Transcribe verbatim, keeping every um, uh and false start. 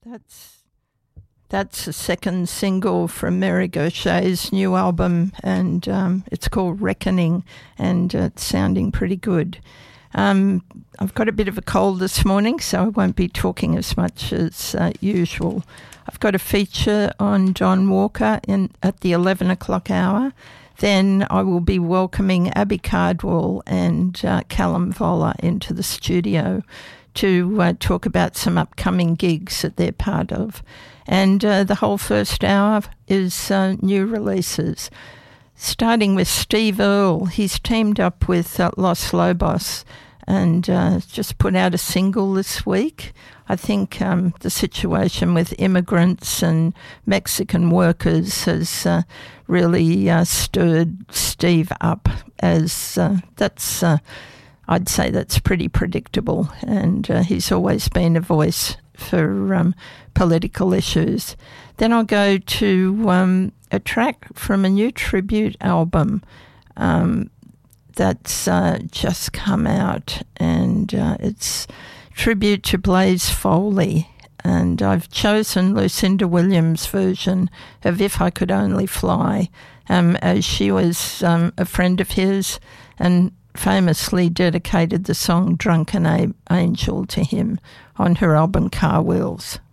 That's that's the second single from Mary Gaucher's new album, and um, it's called Reckoning, and uh, it's sounding pretty good. Um, I've got a bit of a cold this morning, so I won't be talking as much as uh, usual. I've got a feature on John Walker in, at the eleven o'clock hour. Then I will be welcoming Abby Cardwell and uh, Callum Voller into the studio to uh, talk about some upcoming gigs that they're part of. And uh, the whole first hour is uh, new releases. Starting with Steve Earle, he's teamed up with uh, Los Lobos and uh, just put out a single this week. I think um, the situation with immigrants and Mexican workers has uh, really uh, stirred Steve up, as uh, that's, uh, I'd say that's pretty predictable, and uh, he's always been a voice for um, political issues. Then I'll go to um, a track from a new tribute album um, that's uh, just come out, and uh, it's tribute to Blaze Foley, and I've chosen Lucinda Williams' version of If I Could Only Fly, um, as she was um, a friend of his and famously dedicated the song Drunken A- Angel to him on her album Car Wheels.